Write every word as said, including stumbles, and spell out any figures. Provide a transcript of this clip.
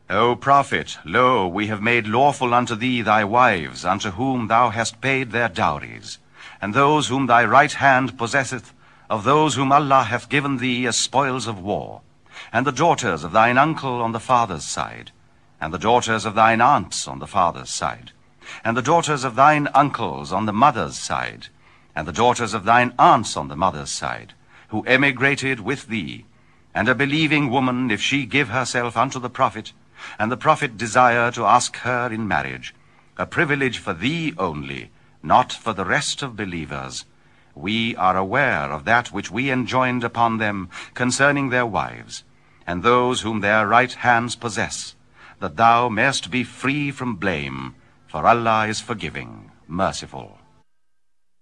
O prophet, lo, we have made lawful unto thee thy wives, unto whom thou hast paid their dowries, and those whom thy right hand possesseth, of those whom Allah hath given thee as spoils of war, and the daughters of thine uncle on the father's side, and the daughters of thine aunts on the father's side, and the daughters of thine uncles on the mother's side, and the daughters of thine aunts on the mother's side, who emigrated with thee, and a believing woman, if she give herself unto the prophet, and the prophet desire to ask her in marriage, a privilege for thee only, not for the rest of believers. We are aware of that which we enjoined upon them concerning their wives, and those whom their right hands possess, that thou mayst be free from blame, for Allah is forgiving, merciful.